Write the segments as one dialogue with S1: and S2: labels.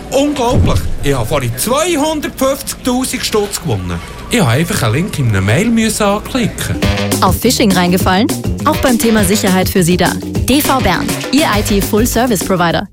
S1: unglaublich. Ich habe vorhin 250'000 Stutz gewonnen. Ich habe einfach einen Link in einer Mail anklicken.
S2: Auf Phishing reingefallen? Auch beim Thema Sicherheit für Sie da. DV Bern, Ihr IT-Full-Service-Provider.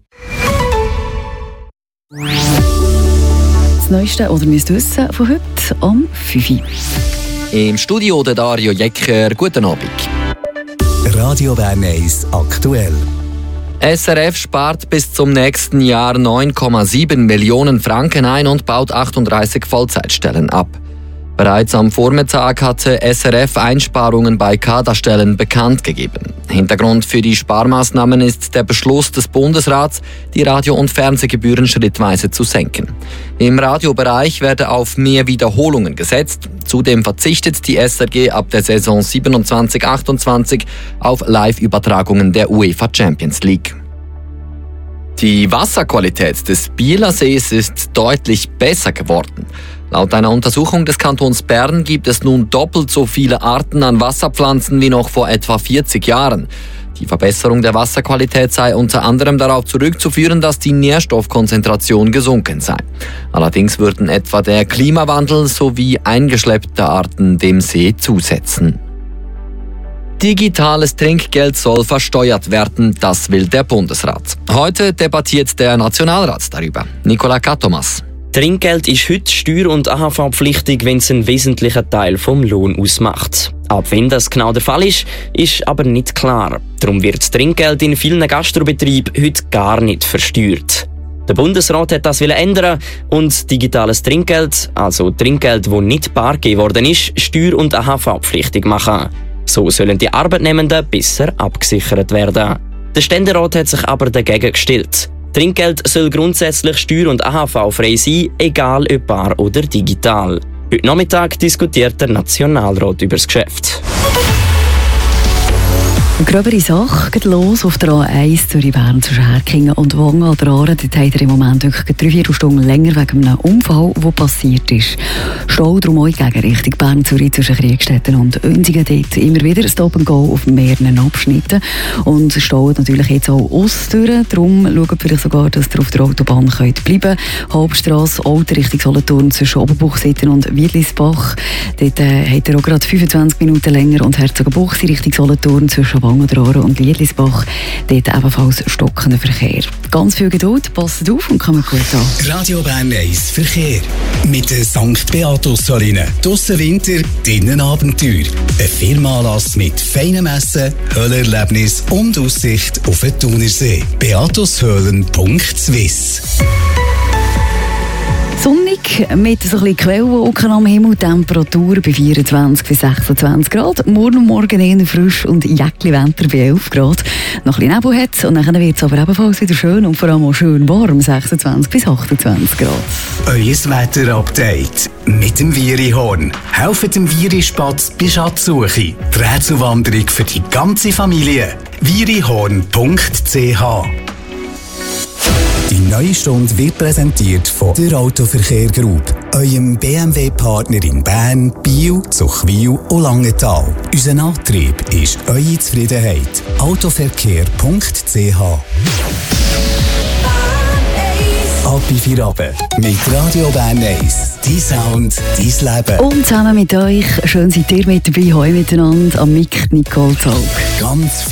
S3: Das Neueste oder müsst wissen von heute um 5 Uhr.
S4: Im Studio der Dario Jecker. Guten Abend.
S5: Radio Bern 1 aktuell.
S4: SRF spart bis zum nächsten Jahr 9,7 Millionen Franken ein und baut 38 Vollzeitstellen ab. Bereits am Vormittag hatte SRF Einsparungen bei Kaderstellen bekannt gegeben. Hintergrund für die Sparmaßnahmen ist der Beschluss des Bundesrats, die Radio- und Fernsehgebühren schrittweise zu senken. Im Radiobereich werde auf mehr Wiederholungen gesetzt. Zudem verzichtet die SRG ab der Saison 27/28 auf Live-Übertragungen der UEFA Champions League. Die Wasserqualität des Bieler Sees ist deutlich besser geworden. Laut einer Untersuchung des Kantons Bern gibt es nun doppelt so viele Arten an Wasserpflanzen wie noch vor etwa 40 Jahren. Die Verbesserung der Wasserqualität sei unter anderem darauf zurückzuführen, dass die Nährstoffkonzentration gesunken sei. Allerdings würden etwa der Klimawandel sowie eingeschleppte Arten dem See zusetzen. Digitales Trinkgeld soll versteuert werden, das will der Bundesrat. Heute debattiert der Nationalrat darüber. Nicola Katomas.
S6: Trinkgeld ist heute steuer- und AHV-pflichtig, wenn es einen wesentlichen Teil vom Lohn ausmacht. Ab wann das genau der Fall ist aber nicht klar. Darum wird das Trinkgeld in vielen Gastrobetrieben heute gar nicht versteuert. Der Bundesrat hat das ändern und digitales Trinkgeld, also Trinkgeld, das nicht bar gegeben worden ist, steuer- und AHV-pflichtig machen. So sollen die Arbeitnehmenden besser abgesichert werden. Der Ständerat hat sich aber dagegen gestellt. Trinkgeld soll grundsätzlich steuer- und AHV-frei sein, egal ob bar oder digital. Heute Nachmittag diskutiert der Nationalrat über das Geschäft.
S3: Eine gröbere Sache geht los auf der A1 Zürich-Bern zwischen Herkingen und Wangen an der Aare. Dort habt ihr im Moment wirklich 3-4 Stunden länger wegen einem Unfall, der passiert ist. Stau darum auch gegen Richtung Bern-Zürich zwischen Kriegstetten und Uenzingen. Dort immer wieder Stop and Go auf mehreren Abschnitten. Und staut natürlich jetzt auch Osttüren. Darum schaut vielleicht sogar, dass ihr auf der Autobahn könnt bleiben könnt. Hauptstrasse, Auto Richtung Solothurn zwischen Oberbuchsitten und Wiedlisbach. Dort habt ihr auch gerade 25 Minuten länger. Und Herzogenbuchsee Richtung Solothurn zwischen Wangen, der Aare und Wiedlisbach. Dort ebenfalls stockender Verkehr. Ganz viel Geduld, passt auf und kommt gut an.
S5: Radio Bern 1 Verkehr. Mit der St. Beatus-Saline. Draussen Winter, drinnen Abenteuer. Ein Firmenanlass mit feinem Essen, Höhlerlebnis und Aussicht auf den Thunersee. beatushöhlen.swiss.
S3: Sonnig mit so ein bisschen Quellenwolken am Himmel, Temperatur bei 24 bis 26 Grad. Morgen eher frisch und Jäckli-Winter bei 11 Grad. Noch ein bisschen Nebel hat und dann wird es aber ebenfalls wieder schön und vor allem auch schön warm, 26 bis 28 Grad.
S5: Euer Wetter-Update mit dem Wierihorn. Helft dem Wierispatz bei Schatzsuche. Die Rätselwanderung für die ganze Familie. wierihorn.ch. Die neue Stunde wird präsentiert von der Autoverkehr Group, eurem BMW-Partner in Bern, Biel, Zuchwil und Langenthal. Unser Antrieb ist eure Zufriedenheit. Autoverkehr.ch. Ab in 4 Abend mit Radio Bern 1. Dein Sound, dein Leben.
S3: Und zusammen mit euch, schön seid ihr mit dabei, heute miteinander am Mic Nicole Zalk.
S5: Ganz